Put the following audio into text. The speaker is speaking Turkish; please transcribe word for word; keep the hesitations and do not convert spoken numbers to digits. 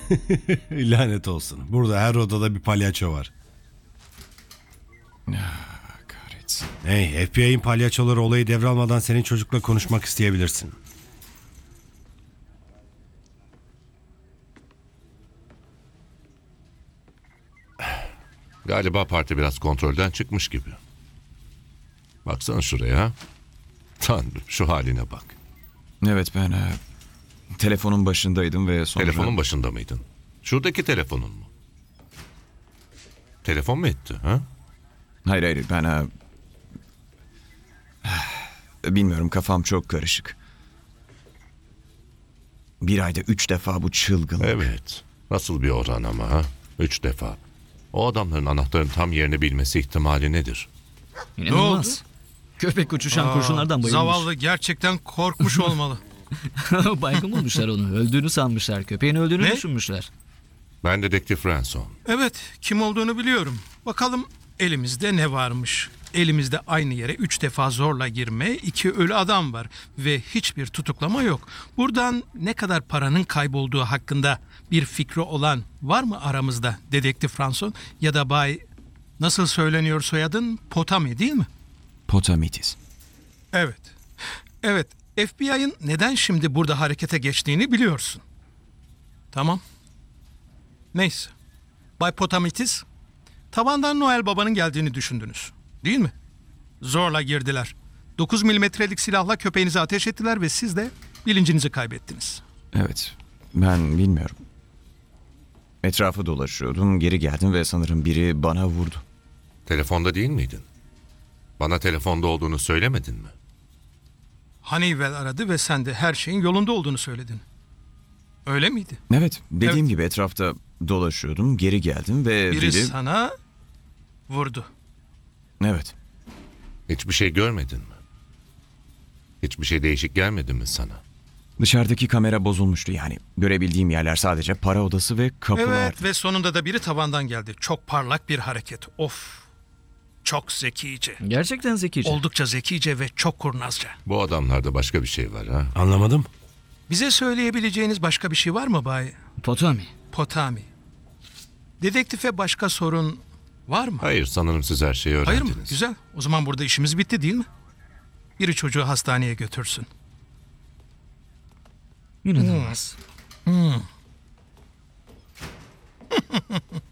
Lanet olsun. Burada her odada bir palyaço var. Kahretsin. Hey, F B I'nin palyaçoları olayı devralmadan senin çocukla konuşmak isteyebilirsin. Galiba parti biraz kontrolden çıkmış gibi. Baksana şuraya. Tanrım, şu haline bak. Evet, ben e, telefonun başındaydım ve sonra... Telefonun başında mıydın? Şuradaki telefonun mu? Telefon mu etti ha? Hayır hayır, ben... e, bilmiyorum, kafam çok karışık. Bir ayda üç defa bu çılgınlık. Evet. Nasıl bir oran ama ha? Üç defa. O adamların anahtarın tam yerini bilmesi ihtimali nedir? İnanılmaz. Köpek uçuşan Aa, kurşunlardan bayılmış. Zavallı gerçekten korkmuş olmalı. Baygın bulmuşlar onu. Öldüğünü sanmışlar. Köpeğin öldüğünü Ne? düşünmüşler. Ben dedektif Ransom. Evet, kim olduğunu biliyorum. Bakalım elimizde ne varmış? Elimizde aynı yere üç defa zorla girme, iki ölü adam var ve hiçbir tutuklama yok. Buradan ne kadar paranın kaybolduğu hakkında bir fikri olan var mı aramızda Dedektif Ransom ya da Bay, nasıl söyleniyor soyadın, Potami değil mi? Potamitis. Evet. Evet, F B I'ın neden şimdi burada harekete geçtiğini biliyorsun. Tamam. Neyse. Bay Potamitis, tavandan Noel Baba'nın geldiğini düşündünüz. Değil mi? Zorla girdiler. dokuz milimetrelik silahla köpeğinize ateş ettiler ve siz de bilincinizi kaybettiniz. Evet, ben bilmiyorum. Etrafı dolaşıyordum, geri geldim ve sanırım biri bana vurdu. Telefonda değil miydin? Bana telefonda olduğunu söylemedin mi? Honeywell aradı ve sen de her şeyin yolunda olduğunu söyledin. Öyle miydi? Evet, dediğim Evet. gibi etrafta dolaşıyordum, geri geldim ve Biri biri... sana vurdu. Evet, Hiçbir şey görmedin mi? Hiçbir şey değişik gelmedi mi sana? dışarıdaki kamera bozulmuştu yani. Görebildiğim yerler sadece para odası ve kapılardı. Evet ve sonunda da biri tavandan geldi. Çok parlak bir hareket. Of. Çok zekice. Gerçekten zekice. Oldukça zekice ve çok kurnazca. Bu adamlarda başka bir şey var ha? Anlamadım. Bize söyleyebileceğiniz başka bir şey var mı Bay Potami. Potami? Dedektife başka sorun var mı? Hayır, sanırım siz her şeyi Hayır öğrendiniz. mı? Güzel. O zaman burada işimiz bitti değil mi? Biri çocuğu hastaneye götürsün. İnanılmaz.